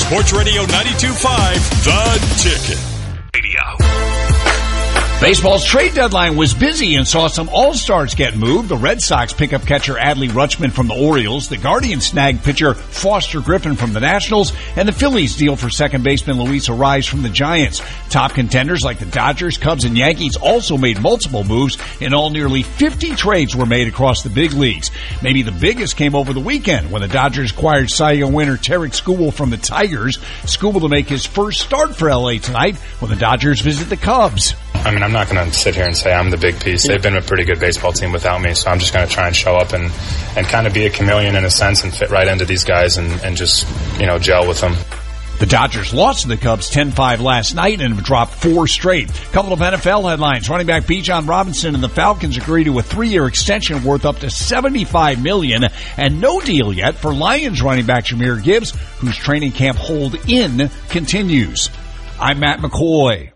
Sports Radio 92.5, The Ticket. Radio. Baseball's trade deadline was busy and saw some all-stars get moved. The Red Sox pick up catcher Adley Rutschman from the Orioles. The Guardians snag pitcher Foster Griffin from the Nationals. And the Phillies deal for second baseman Luis Arraez from the Giants. Top contenders like the Dodgers, Cubs, and Yankees also made multiple moves. In all, nearly 50 trades were made across the big leagues. Maybe the biggest came over the weekend when the Dodgers acquired Cy Young winner Tarek Skubal from the Tigers. Skubal to make his first start for LA tonight when the Dodgers visit the Cubs. I mean, I'm not going to sit here and say I'm the big piece. They've been a pretty good baseball team without me, so I'm just going to try and show up and kind of be a chameleon in a sense and fit right into these guys and just, gel with them. The Dodgers lost to the Cubs 10-5 last night and have dropped 4 straight. Couple of NFL headlines. Running back Bijan Robinson and the Falcons agree to a 3-year extension worth up to $75 million, and no deal yet for Lions running back Jahmyr Gibbs, whose training camp hold-in continues. I'm Matt McCoy.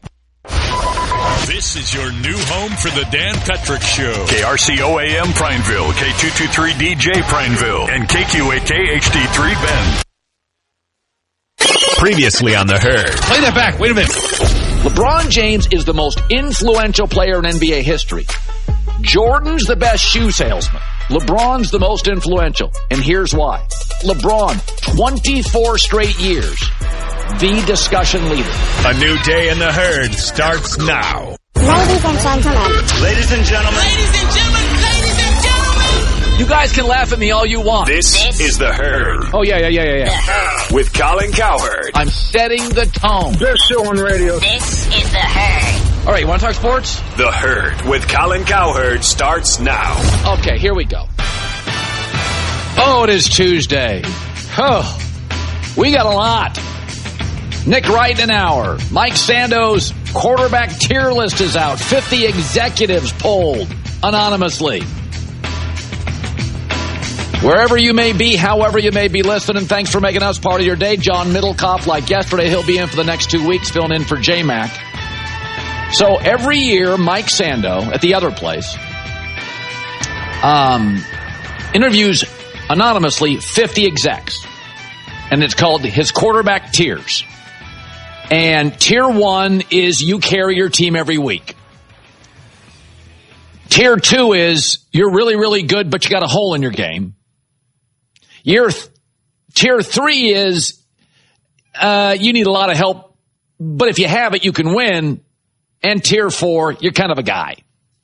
This is your new home for the Dan Patrick Show. KRCO-AM Prineville, K223DJ Prineville, and KQAK HD3 Bend. Previously on The Herd. Play that back. Wait a minute. LeBron James is the most influential player in NBA history. Jordan's the best shoe salesman. LeBron's the most influential. And here's why. LeBron, 24 straight years, the discussion leader. A new day in The Herd starts now. Ladies and gentlemen. Ladies and gentlemen. Ladies and gentlemen. Ladies and gentlemen. You guys can laugh at me all you want. This is The Herd. Oh, yeah. With Colin Cowherd. I'm setting the tone. Best show on radio. This is The Herd. All right, you want to talk sports? The Herd with Colin Cowherd starts now. Okay, here we go. Oh, it is Tuesday. Oh, we got a lot. Nick Wright in an hour. Mike Sando's quarterback tier list is out. 50 executives polled anonymously. Wherever you may be, however you may be listening, thanks for making us part of your day. John Middlecoff, like yesterday, he'll be in for the next 2 weeks, filling in for J-Mac. So every year, Mike Sando, at the other place, interviews anonymously 50 execs. And it's called his quarterback tiers. And tier 1 is you carry your team every week. Tier 2 is you're really, really good, but you got a hole in your game. Tier 3 is you need a lot of help, but if you have it, you can win. And tier 4, you're kind of a guy.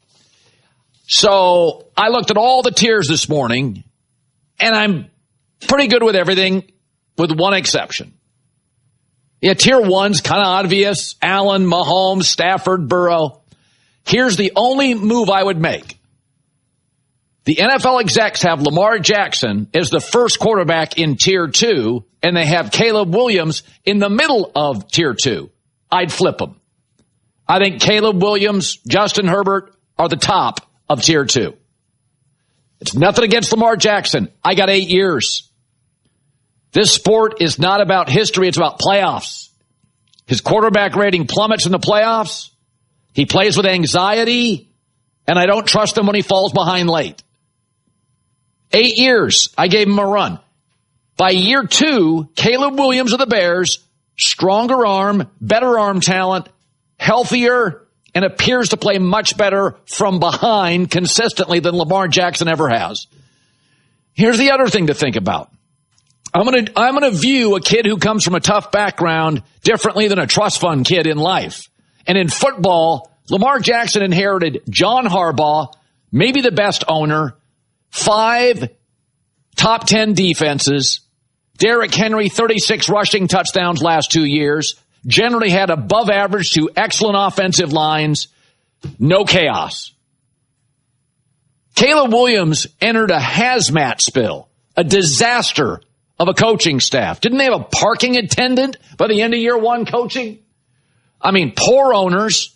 So I looked at all the tiers this morning, and I'm pretty good with everything with one exception. Yeah, tier 1's kind of obvious. Allen, Mahomes, Stafford, Burrow. Here's the only move I would make. The NFL execs have Lamar Jackson as the first quarterback in tier 2, and they have Caleb Williams in the middle of tier 2. I'd flip them. I think Caleb Williams, Justin Herbert are the top of tier 2. It's nothing against Lamar Jackson. I got 8 years. This sport is not about history. It's about playoffs. His quarterback rating plummets in the playoffs. He plays with anxiety, and I don't trust him when he falls behind late. 8 years, I gave him a run. By year 2, Caleb Williams of the Bears, stronger arm, better arm talent, healthier, and appears to play much better from behind consistently than Lamar Jackson ever has. Here's the other thing to think about. I'm gonna view a kid who comes from a tough background differently than a trust fund kid in life. And in football, Lamar Jackson inherited John Harbaugh, maybe the best owner, 5 top 10 defenses, Derrick Henry, 36 rushing touchdowns last 2 years, generally had above average to excellent offensive lines, no chaos. Caleb Williams entered a hazmat spill, a disaster of a coaching staff. Didn't they have a parking attendant by the end of year 1 coaching? I mean, poor owners,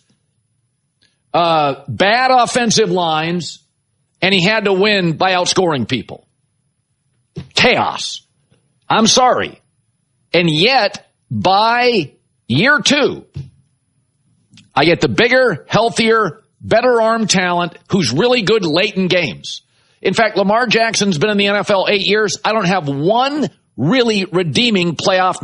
bad offensive lines, and he had to win by outscoring people. Chaos. I'm sorry. And yet, by year 2, I get the bigger, healthier, better arm talent who's really good late in games. In fact, Lamar Jackson's been in the NFL 8 years. I don't have one really redeeming playoff